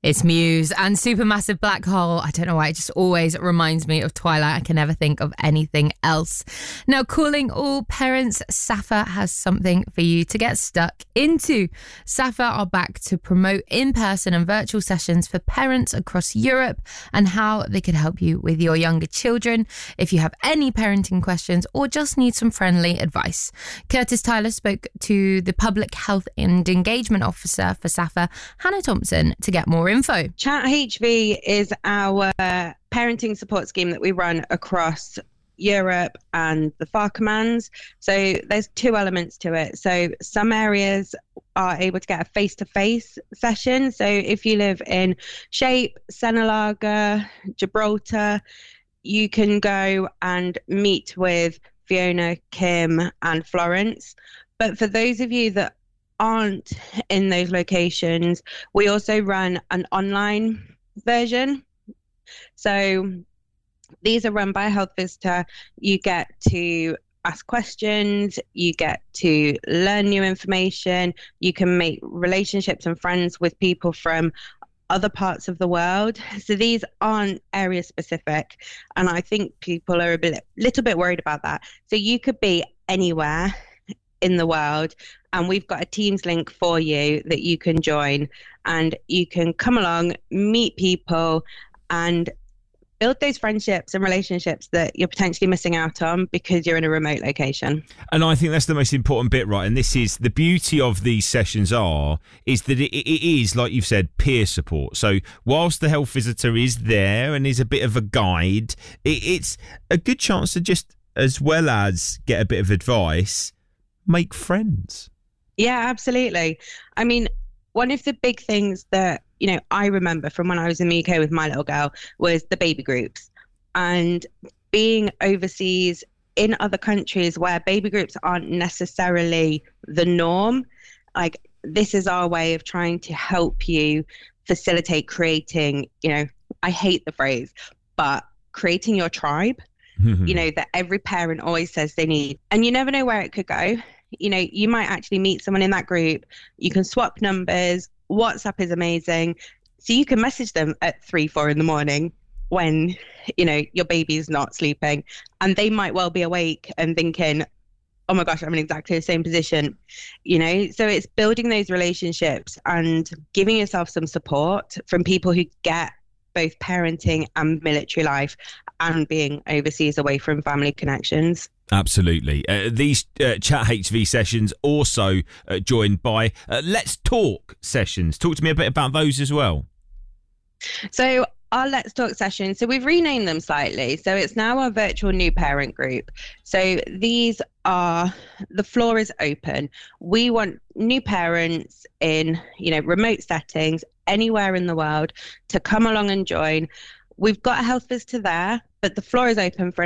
It's Muse and Supermassive Black Hole. I don't know why, it just always reminds me of Twilight. I can never think of anything else. Now, calling all parents, SAFA has something for you to get stuck into. SAFA are back to promote in-person and virtual sessions for parents across Europe and how they could help you with your younger children if you have any parenting questions or just need some friendly advice. Curtis Tyler spoke to the Public Health and Engagement Officer for SAFA, Hannah Thompson, to get more info. Chat HV is our parenting support scheme that we run across Europe and the FAR commands. So there's two elements to it. So some areas are able to get a face-to-face session. So if you live in Shape, Senelaga, Gibraltar, you can go and meet with Fiona, Kim and Florence. But for those of you that aren't in those locations, we also run an online version. So these are run by a health visitor. You get to ask questions, you get to learn new information, you can make relationships and friends with people from other parts of the world. So these aren't area specific, and I think people are little bit worried about that. So you could be anywhere in the world, and we've got a Teams link for you that you can join, and you can come along, meet people and build those friendships and relationships that you're potentially missing out on because you're in a remote location. And I think that's the most important bit, right? And this is the beauty of these sessions is that it is, like you've said, peer support. So whilst the health visitor is there and is a bit of a guide, it's a good chance to just, as well as get a bit of advice, make friends. Yeah, absolutely. I mean, one of the big things that, I remember from when I was in the UK with my little girl was the baby groups, and being overseas in other countries where baby groups aren't necessarily the norm. Like, this is our way of trying to help you facilitate creating, I hate the phrase, but creating your tribe, that every parent always says they need. And you never know where it could go. You might actually meet someone in that group. You can swap numbers. WhatsApp is amazing. So you can message them at 3-4 in the morning when, your baby is not sleeping, and they might well be awake and thinking, oh my gosh, I'm in exactly the same position, So it's building those relationships and giving yourself some support from people who get both parenting and military life and being overseas away from family connections. Absolutely. These Chat HV sessions also joined by Let's Talk sessions. Talk to me a bit about those as well. So our Let's Talk sessions, so we've renamed them slightly. So it's now our virtual new parent group. So these are, the floor is open. We want new parents in, remote settings, anywhere in the world, to come along and join. We've got a health visitor there, but the floor is open for